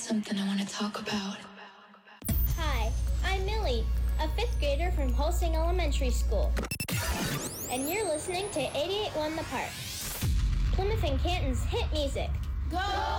something I want to talk about. Hi, I'm Millie, a 5th grader from Holsing Elementary School. And you're listening to 88.1 The Park, Plymouth and Canton's hit music. Go!